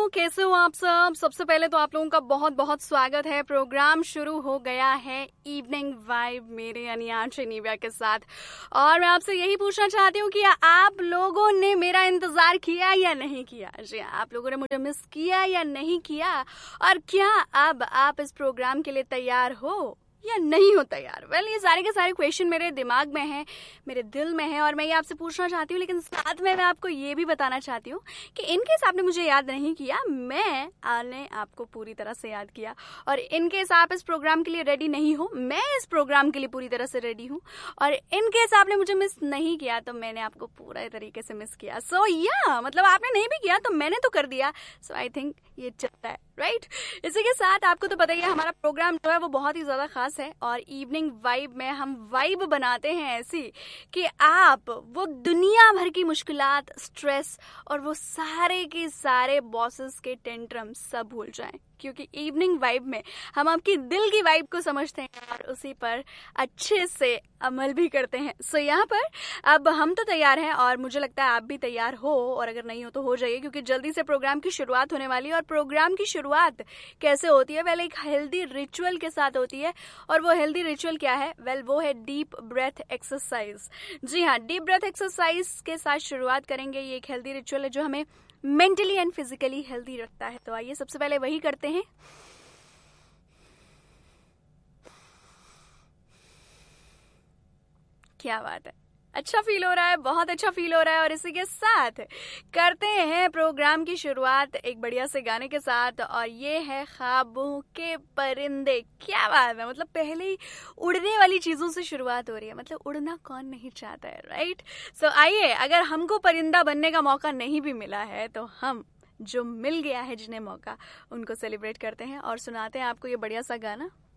कैसे हो आप सब। सबसे पहले तो आप लोगों का बहुत बहुत स्वागत है। प्रोग्राम शुरू हो गया है इवनिंग वाइब मेरे यानी आरजे निव्या के साथ, और मैं आपसे यही पूछना चाहती हूँ कि आप लोगों ने मेरा इंतजार किया या नहीं किया। जी, आप लोगों ने मुझे मिस किया या नहीं किया, और क्या अब आप इस प्रोग्राम के लिए तैयार हो या नहीं हो तैयार। ये सारे के सारे क्वेश्चन मेरे दिमाग में हैं, मेरे दिल में है, और मैं ये आपसे पूछना चाहती हूँ। लेकिन साथ में मैं आपको ये भी बताना चाहती हूँ कि इनकेस आपने मुझे याद नहीं किया, मैंने आपको पूरी तरह से याद किया। और इनकेस आप इस प्रोग्राम के लिए रेडी नहीं हो, मैं इस प्रोग्राम के लिए पूरी तरह से रेडी हूँ। और इनकेस आपने मुझे मिस नहीं किया तो मैंने आपको पूरे तरीके से मिस किया। सो मतलब आपने नहीं भी किया तो मैंने तो कर दिया। सो आई थिंक ये चलता है, राइट। इसी के साथ आपको तो पता ही है, हमारा प्रोग्राम जो है वो बहुत ही ज्यादा खास है। और इवनिंग वाइब में हम वाइब बनाते हैं ऐसी कि आप वो दुनिया भर की मुश्किलात, स्ट्रेस और वो सारे के सारे बॉसेस के टेंट्रम सब भूल जाएं, क्योंकि इवनिंग वाइब में हम आपकी दिल की वाइब को समझते हैं और उसी पर अच्छे से अमल भी करते हैं। सो यहाँ पर अब हम तो तैयार हैं, और मुझे लगता है आप भी तैयार हो, और अगर नहीं हो तो हो जाइए, क्योंकि जल्दी से प्रोग्राम की शुरुआत होने वाली है। और प्रोग्राम की शुरुआत कैसे होती है? एक हेल्दी रिचुअल के साथ होती है। और वो हेल्दी रिचुअल क्या है? वो है डीप ब्रेथ एक्सरसाइज। जी हाँ, डीप ब्रेथ एक्सरसाइज के साथ शुरुआत करेंगे। ये एक हेल्दी रिचुअल है जो हमें मेंटली एंड फिजिकली हेल्दी रखता है। तो आइए सबसे पहले वही करते हैं। क्या बात है, अच्छा फील हो रहा है, बहुत अच्छा फील हो रहा है। और इसी के साथ करते हैं प्रोग्राम की शुरुआत एक बढ़िया से गाने के साथ, और ये है ख्वाबों के परिंदे। क्या बात है, पहले ही उड़ने वाली चीजों से शुरुआत हो रही है। उड़ना कौन नहीं चाहता है, राइट। सो आइए, अगर हमको परिंदा बनने का मौका नहीं भी मिला है तो हम जो मिल गया है जिन्हें मौका, उनको सेलिब्रेट करते हैं और सुनाते हैं आपको ये बढ़िया सा गाना।